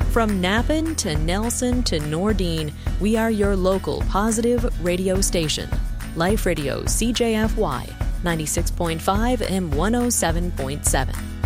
From Napan to Nelson to Nordine, we are your local positive radio station. Life Radio CJFY 96.5 and 107.7.